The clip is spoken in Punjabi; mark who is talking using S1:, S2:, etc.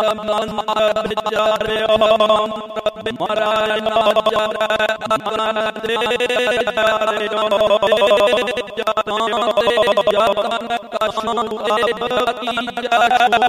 S1: ਮਨ ਵਿਚਾਰਿਓ ਮਹਾਰਾਜ ਨਾ ਜਾਣੈ ਅਗਨ ਤੇ ਜਾਰਿਓ ਜਤਾਂ ਤੇ ਜਤਨ ਕਛੂ ਏਬ ਕੀਜੈ